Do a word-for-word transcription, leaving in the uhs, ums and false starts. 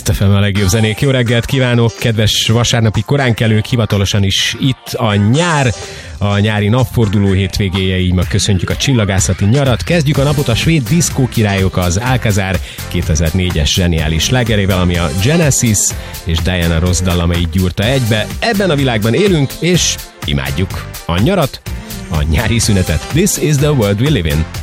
Blast ef em a legjobb zenék. Jó reggelt kívánok, kedves vasárnapi koránkelők, hivatalosan is itt a nyár, a nyári napforduló hétvégéje, így meg köszöntjük a csillagászati nyarat. Kezdjük a napot a svéd diszkó királyok az Alcazar kétezer-négyes zseniális slágerével, ami a Genesis és Diana Ross dallamait gyúrta egybe. Ebben a világban élünk, és imádjuk a nyarat, a nyári szünetet. This is the world we live in.